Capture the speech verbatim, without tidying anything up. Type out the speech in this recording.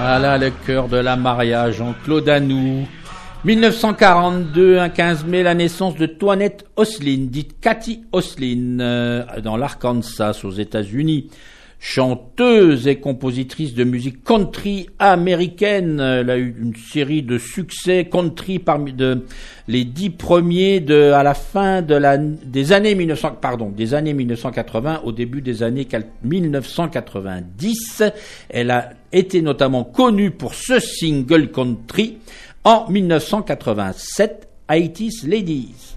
Voilà le cœur de la Maria, Jean-Claude Anou. mille neuf cent quarante-deux, un quinze mai, la naissance de Toinette Oslin, dite Cathy Oslin, euh, dans l'Arkansas, aux États-Unis. Chanteuse et compositrice de musique country américaine. Elle a eu une série de succès country parmi de, les dix premiers de, à la fin de la, des années mille neuf cents, pardon, des années mille neuf cent quatre-vingts au début des années mille neuf cent quatre-vingt-dix. Elle a été notamment connue pour ce single country en mille neuf cent quatre-vingt-sept, eighties Ladies.